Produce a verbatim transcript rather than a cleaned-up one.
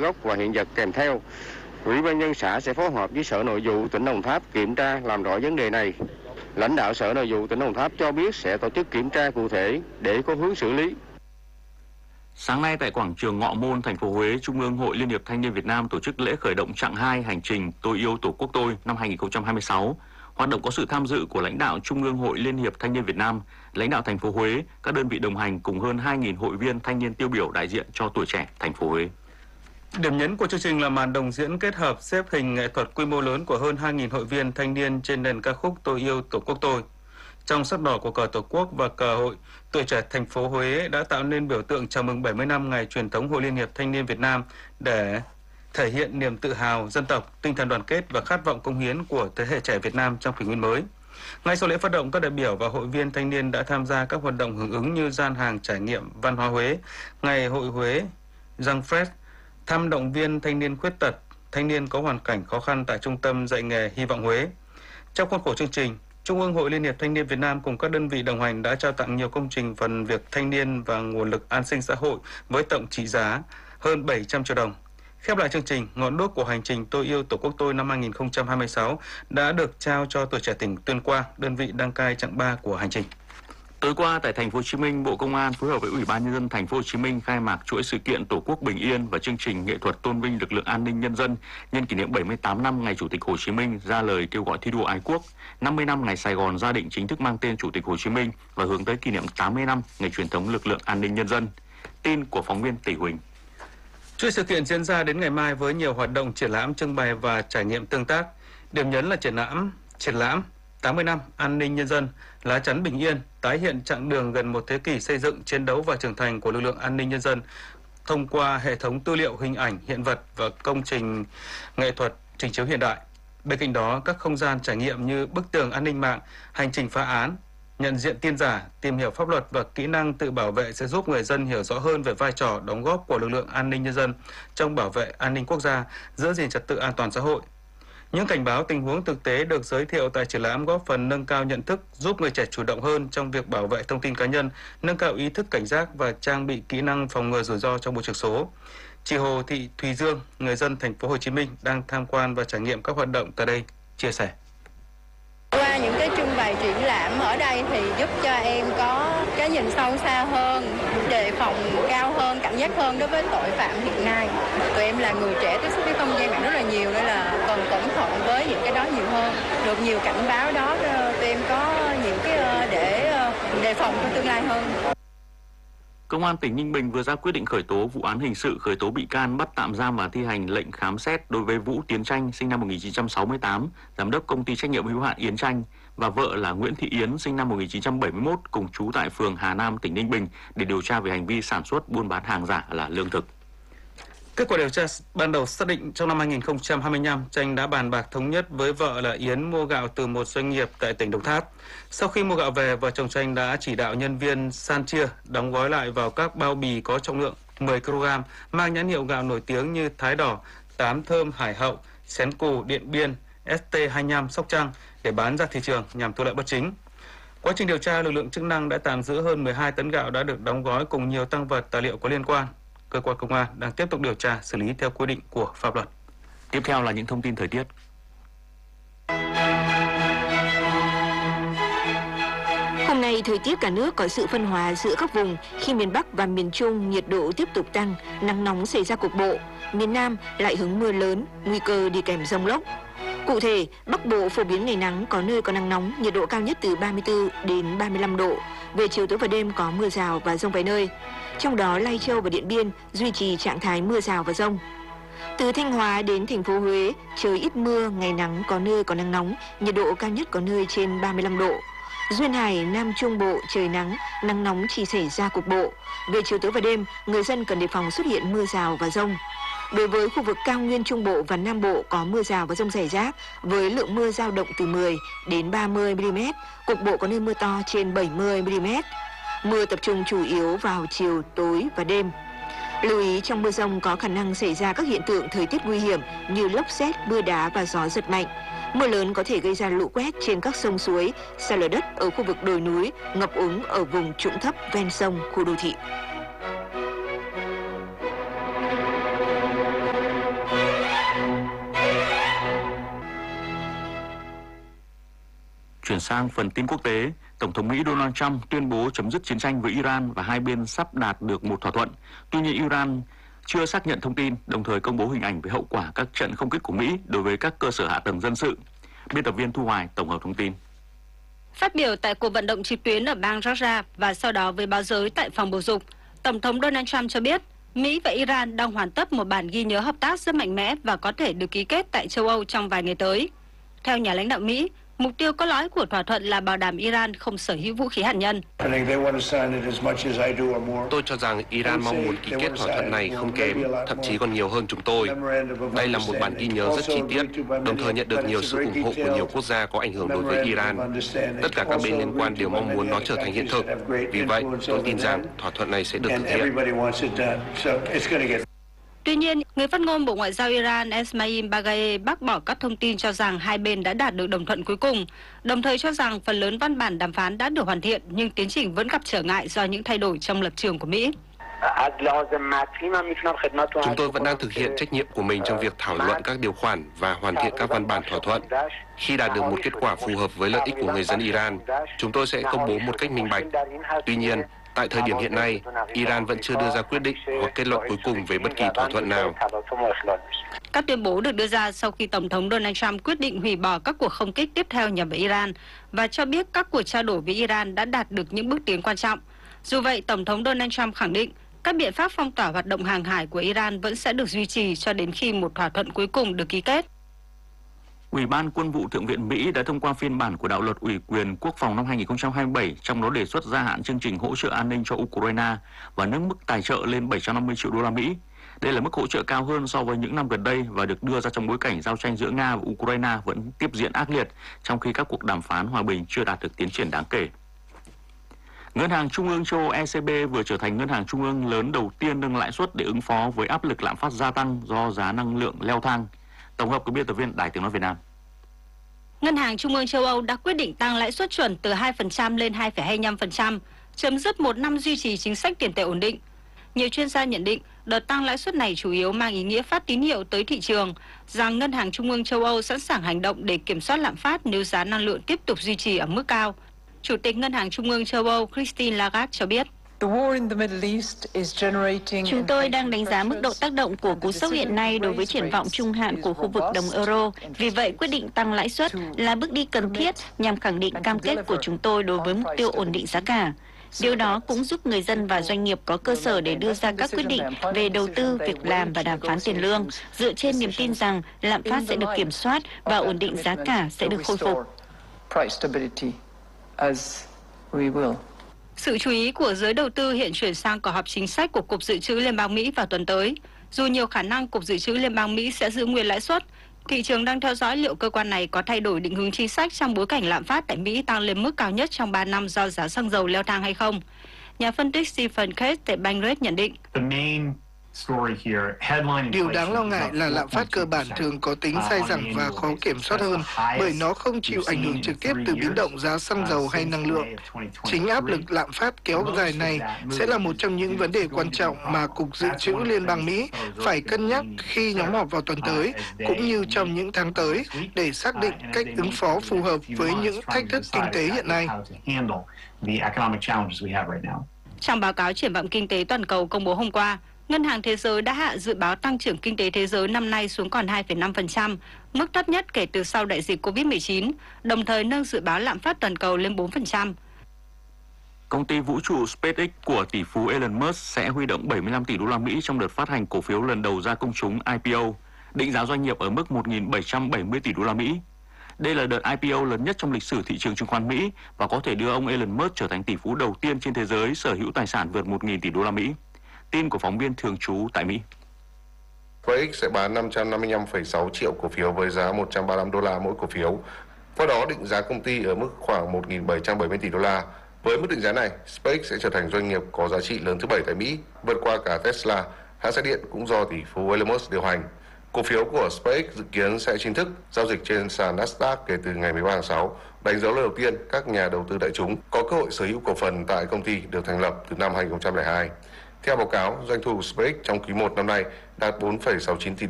gốc và hiện vật kèm theo. Ủy ban nhân dân xã sẽ phối hợp với Sở Nội vụ tỉnh Đồng Tháp kiểm tra làm rõ vấn đề này. Lãnh đạo Sở Nội vụ tỉnh Đồng Tháp cho biết sẽ tổ chức kiểm tra cụ thể để có hướng xử lý. Sáng nay tại quảng trường Ngọ Môn, thành phố Huế, Trung ương Hội Liên hiệp Thanh niên Việt Nam tổ chức lễ khởi động chặng hai hành trình Tôi yêu Tổ quốc tôi năm hai nghìn không trăm hai mươi sáu. Hoạt động có sự tham dự của lãnh đạo Trung ương Hội Liên hiệp Thanh niên Việt Nam, lãnh đạo thành phố Huế, các đơn vị đồng hành cùng hơn hai nghìn hội viên thanh niên tiêu biểu đại diện cho tuổi trẻ thành phố Huế. Điểm nhấn của chương trình là màn đồng diễn kết hợp xếp hình nghệ thuật quy mô lớn của hơn hai nghìn hội viên thanh niên trên nền ca khúc Tôi yêu Tổ quốc tôi. Trong sắc đỏ của cờ Tổ quốc và cờ hội, tuổi trẻ thành phố Huế đã tạo nên biểu tượng chào mừng bảy mươi năm ngày truyền thống Hội Liên hiệp Thanh niên Việt Nam để thể hiện niềm tự hào dân tộc, tinh thần đoàn kết và khát vọng cống hiến của thế hệ trẻ Việt Nam trong kỷ nguyên mới. Ngay sau lễ phát động, các đại biểu và hội viên thanh niên đã tham gia các hoạt động hưởng ứng như gian hàng trải nghiệm văn hóa Huế, ngày hội Huế, Răng Fresh, thăm động viên thanh niên khuyết tật, thanh niên có hoàn cảnh khó khăn tại Trung tâm dạy nghề Hy vọng Huế. Trong khuôn khổ chương trình, Trung ương Hội Liên hiệp Thanh niên Việt Nam cùng các đơn vị đồng hành đã trao tặng nhiều công trình phần việc thanh niên và nguồn lực an sinh xã hội với tổng trị giá hơn bảy trăm triệu đồng. Khép lại chương trình, ngọn đuốc của hành trình Tôi yêu Tổ quốc tôi năm hai nghìn không trăm hai mươi sáu đã được trao cho tuổi trẻ tỉnh Tuyên Quang, đơn vị đăng cai chặng ba của hành trình. Tối qua tại thành phố Hồ Chí Minh, Bộ Công an phối hợp với Ủy ban nhân dân thành phố Hồ Chí Minh khai mạc chuỗi sự kiện Tổ quốc bình yên và chương trình nghệ thuật tôn vinh lực lượng an ninh nhân dân nhân kỷ niệm bảy mươi tám năm ngày Chủ tịch Hồ Chí Minh ra lời kêu gọi thi đua ái quốc, năm mươi năm ngày Sài Gòn gia định chính thức mang tên Chủ tịch Hồ Chí Minh và hướng tới kỷ niệm tám mươi năm ngày truyền thống lực lượng an ninh nhân dân. Tin của phóng viên Tỷ Huỳnh. Chuỗi sự kiện diễn ra đến ngày mai với nhiều hoạt động triển lãm, trưng bày và trải nghiệm tương tác. Điểm nhấn là triển lãm, triển lãm tám mươi năm an ninh nhân dân, lá chắn bình yên, tái hiện chặng đường gần một thế kỷ xây dựng, chiến đấu và trưởng thành của lực lượng an ninh nhân dân thông qua hệ thống tư liệu, hình ảnh, hiện vật và công trình nghệ thuật trình chiếu hiện đại. Bên cạnh đó, các không gian trải nghiệm như bức tường an ninh mạng, hành trình phá án, nhận diện tin giả, tìm hiểu pháp luật và kỹ năng tự bảo vệ sẽ giúp người dân hiểu rõ hơn về vai trò đóng góp của lực lượng an ninh nhân dân trong bảo vệ an ninh quốc gia, giữ gìn trật tự an toàn xã hội. Những cảnh báo tình huống thực tế được giới thiệu tại triển lãm góp phần nâng cao nhận thức, giúp người trẻ chủ động hơn trong việc bảo vệ thông tin cá nhân, nâng cao ý thức cảnh giác và trang bị kỹ năng phòng ngừa rủi ro trong môi trường số. Chị Hồ Thị Thùy Dương, người dân thành phố Hồ Chí Minh đang tham quan và trải nghiệm các hoạt động tại đây, chia sẻ. Qua những cái trưng bày triển lãm ở đây thì giúp cho em có cái nhìn sâu xa hơn, đề phòng cao hơn, cảnh giác hơn đối với tội phạm hiện nay. Tụi em là người trẻ tiếp xúc với không gian mạng rất là nhiều nên là cần cẩn thận với những cái đó nhiều hơn. Được nhiều cảnh báo đó, tụi em có những cái để đề phòng cho tương lai hơn. Công an tỉnh Ninh Bình vừa ra quyết định khởi tố vụ án hình sự, khởi tố bị can, bắt tạm giam và thi hành lệnh khám xét đối với Vũ Tiến Tranh, sinh năm một nghìn chín trăm sáu mươi tám, giám đốc công ty trách nhiệm hữu hạn Yến Tranh, và vợ là Nguyễn Thị Yến, sinh năm một nghìn chín trăm bảy mươi mốt, cùng trú tại phường Hà Nam, tỉnh Ninh Bình để điều tra về hành vi sản xuất, buôn bán hàng giả là lương thực. Kết quả điều tra ban đầu xác định trong năm hai nghìn không trăm hai mươi lăm, Tranh đã bàn bạc thống nhất với vợ là Yến mua gạo từ một doanh nghiệp tại tỉnh Đồng Tháp. Sau khi mua gạo về, vợ chồng Tranh đã chỉ đạo nhân viên san chia, đóng gói lại vào các bao bì có trọng lượng mười ki lô gam, mang nhãn hiệu gạo nổi tiếng như Thái Đỏ, Tám Thơm Hải Hậu, Xén Cù Điện Biên, ét tê hai mươi lăm Sóc Trăng để bán ra thị trường nhằm thu lợi bất chính. Quá trình điều tra, lực lượng chức năng đã tạm giữ hơn mười hai tấn gạo đã được đóng gói cùng nhiều tang vật tài liệu có liên quan. Cơ quan công an đang tiếp tục điều tra, xử lý theo quy định của pháp luật. Tiếp theo là những thông tin thời tiết. Hôm nay, thời tiết cả nước có sự phân hóa giữa các vùng khi miền Bắc và miền Trung nhiệt độ tiếp tục tăng, nắng nóng xảy ra cục bộ. Miền Nam lại hứng mưa lớn, nguy cơ đi kèm dông lốc. Cụ thể, Bắc Bộ phổ biến ngày nắng, có nơi có nắng nóng, nhiệt độ cao nhất từ ba mươi tư đến ba mươi lăm độ. Về chiều tối và đêm có mưa rào và dông vài nơi. Trong đó, Lai Châu và Điện Biên duy trì trạng thái mưa rào và dông. Từ Thanh Hóa đến thành phố Huế, trời ít mưa, ngày nắng, có nơi có nắng nóng, nhiệt độ cao nhất có nơi trên ba mươi lăm độ. Duyên Hải, Nam Trung Bộ trời nắng, nắng nóng chỉ xảy ra cục bộ. Về chiều tối và đêm, người dân cần đề phòng xuất hiện mưa rào và dông. Đối với khu vực cao nguyên Trung Bộ và Nam Bộ có mưa rào và dông rải rác với lượng mưa dao động từ mười đến ba mươi mi-li-mét, cục bộ có nơi mưa to trên bảy mươi mi-li-mét. Mưa tập trung chủ yếu vào chiều, tối và đêm. Lưu ý trong mưa dông có khả năng xảy ra các hiện tượng thời tiết nguy hiểm như lốc sét, mưa đá và gió giật mạnh. Mưa lớn có thể gây ra lũ quét trên các sông suối, sạt lở đất ở khu vực đồi núi, ngập úng ở vùng trũng thấp ven sông, khu đô thị. Chuyển sang phần tin quốc tế, Tổng thống Mỹ Donald Trump tuyên bố chấm dứt chiến tranh với Iran và hai bên sắp đạt được một thỏa thuận. Tuy nhiên Iran chưa xác nhận thông tin, đồng thời công bố hình ảnh về hậu quả các trận không kích của Mỹ đối với các cơ sở hạ tầng dân sự. Biên tập viên Thu Hoài tổng hợp thông tin. Phát biểu tại cuộc vận động trực tuyến ở bang Georgia và sau đó với báo giới tại phòng bầu dục, Tổng thống Donald Trump cho biết Mỹ và Iran đang hoàn tất một bản ghi nhớ hợp tác rất mạnh mẽ và có thể được ký kết tại châu Âu trong vài ngày tới. Theo nhà lãnh đạo Mỹ, mục tiêu cốt lõi của thỏa thuận là bảo đảm Iran không sở hữu vũ khí hạt nhân. Tôi cho rằng Iran mong muốn ký kết thỏa thuận này không kém, thậm chí còn nhiều hơn chúng tôi. Đây là một bản ghi nhớ rất chi tiết, đồng thời nhận được nhiều sự ủng hộ của nhiều quốc gia có ảnh hưởng đối với Iran. Tất cả các bên liên quan đều mong muốn nó trở thành hiện thực. Vì vậy, tôi tin rằng thỏa thuận này sẽ được thực hiện. Tuy nhiên, người phát ngôn Bộ Ngoại giao Iran Esmail Baghaei bác bỏ các thông tin cho rằng hai bên đã đạt được đồng thuận cuối cùng, đồng thời cho rằng phần lớn văn bản đàm phán đã được hoàn thiện nhưng tiến trình vẫn gặp trở ngại do những thay đổi trong lập trường của Mỹ. Chúng tôi vẫn đang thực hiện trách nhiệm của mình trong việc thảo luận các điều khoản và hoàn thiện các văn bản thỏa thuận. Khi đạt được một kết quả phù hợp với lợi ích của người dân Iran, chúng tôi sẽ công bố một cách minh bạch. Tuy nhiên, tại thời điểm hiện nay, Iran vẫn chưa đưa ra quyết định hoặc kết luận cuối cùng về bất kỳ thỏa thuận nào. Các tuyên bố được đưa ra sau khi Tổng thống Donald Trump quyết định hủy bỏ các cuộc không kích tiếp theo nhằm vào Iran và cho biết các cuộc trao đổi với Iran đã đạt được những bước tiến quan trọng. Dù vậy, Tổng thống Donald Trump khẳng định các biện pháp phong tỏa hoạt động hàng hải của Iran vẫn sẽ được duy trì cho đến khi một thỏa thuận cuối cùng được ký kết. Ủy ban Quân vụ Thượng viện Mỹ đã thông qua phiên bản của đạo luật ủy quyền quốc phòng năm hai nghìn không trăm hai mươi bảy, trong đó đề xuất gia hạn chương trình hỗ trợ an ninh cho Ukraine và nâng mức tài trợ lên bảy trăm năm mươi triệu đô la Mỹ. Đây là mức hỗ trợ cao hơn so với những năm gần đây và được đưa ra trong bối cảnh giao tranh giữa Nga và Ukraine vẫn tiếp diễn ác liệt, trong khi các cuộc đàm phán hòa bình chưa đạt được tiến triển đáng kể. Ngân hàng Trung ương châu Âu E C B vừa trở thành ngân hàng trung ương lớn đầu tiên nâng lãi suất để ứng phó với áp lực lạm phát gia tăng do giá năng lượng leo thang. Tổng hợp của biên tập viên Đài Tiếng nói Việt Nam. Ngân hàng Trung ương châu Âu đã quyết định tăng lãi suất chuẩn từ hai phần trăm lên hai phẩy hai mươi lăm phần trăm, chấm dứt một năm duy trì chính sách tiền tệ ổn định. Nhiều chuyên gia nhận định đợt tăng lãi suất này chủ yếu mang ý nghĩa phát tín hiệu tới thị trường rằng Ngân hàng Trung ương châu Âu sẵn sàng hành động để kiểm soát lạm phát nếu giá năng lượng tiếp tục duy trì ở mức cao. Chủ tịch Ngân hàng Trung ương châu Âu Christine Lagarde cho biết. Chúng tôi đang đánh giá mức độ tác động của cú sốc hiện nay đối với triển vọng trung hạn của khu vực đồng euro. Vì vậy, quyết định tăng lãi suất là bước đi cần thiết nhằm khẳng định cam kết của chúng tôi đối với mục tiêu ổn định giá cả. Điều đó cũng giúp người dân và doanh nghiệp có cơ sở để đưa ra các quyết định về đầu tư, việc làm và đàm phán tiền lương, dựa trên niềm tin rằng lạm phát sẽ được kiểm soát và ổn định giá cả sẽ được khôi phục. Sự chú ý của giới đầu tư hiện chuyển sang cuộc họp chính sách của Cục Dự trữ Liên bang Mỹ vào tuần tới. Dù nhiều khả năng Cục Dự trữ Liên bang Mỹ sẽ giữ nguyên lãi suất, thị trường đang theo dõi liệu cơ quan này có thay đổi định hướng chính sách trong bối cảnh lạm phát tại Mỹ tăng lên mức cao nhất trong ba năm do giá xăng dầu leo thang hay không. Nhà phân tích Stephen Case tại Bankrate nhận định. Điều đáng lo ngại là lạm phát cơ bản thường có tính sai dẳng và khó kiểm soát hơn bởi nó không chịu ảnh hưởng trực tiếp từ biến động giá xăng dầu hay năng lượng. Chính áp lực lạm phát kéo dài này sẽ là một trong những vấn đề quan trọng mà Cục Dự trữ Liên bang Mỹ phải cân nhắc khi nhóm họp vào tuần tới, cũng như trong những tháng tới, để xác định cách ứng phó phù hợp với những thách thức kinh tế hiện nay. Trong báo cáo triển vọng kinh tế toàn cầu công bố hôm qua, Ngân hàng Thế giới đã hạ dự báo tăng trưởng kinh tế thế giới năm nay xuống còn hai phẩy năm phần trăm, mức thấp nhất kể từ sau đại dịch Covid mười chín, đồng thời nâng dự báo lạm phát toàn cầu lên bốn phần trăm. Công ty vũ trụ SpaceX của tỷ phú Elon Musk sẽ huy động bảy mươi lăm tỷ đô la Mỹ trong đợt phát hành cổ phiếu lần đầu ra công chúng I P O, định giá doanh nghiệp ở mức một nghìn bảy trăm bảy mươi tỷ đô la Mỹ. Đây là đợt I P O lớn nhất trong lịch sử thị trường chứng khoán Mỹ và có thể đưa ông Elon Musk trở thành tỷ phú đầu tiên trên thế giới sở hữu tài sản vượt một nghìn tỷ đô la Mỹ. Tin của phóng viên thường trú tại Mỹ. SpaceX sẽ bán năm trăm năm mươi lăm phẩy sáu triệu cổ phiếu với giá một trăm ba mươi lăm đô la mỗi cổ phiếu. Qua đó định giá công ty ở mức khoảng một nghìn bảy trăm bảy mươi tỷ đô la. Với mức định giá này, SpaceX sẽ trở thành doanh nghiệp có giá trị lớn thứ bảy tại Mỹ, vượt qua cả Tesla, hãng xe điện cũng do tỷ phú Elon Musk điều hành. Cổ phiếu của SpaceX dự kiến sẽ chính thức giao dịch trên sàn Nasdaq kể từ ngày mười ba tháng sáu, đánh dấu lần đầu tiên các nhà đầu tư đại chúng có cơ hội sở hữu cổ phần tại công ty được thành lập từ năm hai nghìn không trăm lẻ hai. Theo báo cáo, doanh thu của SpaceX trong quý một năm nay đạt bốn phẩy sáu chín tỷ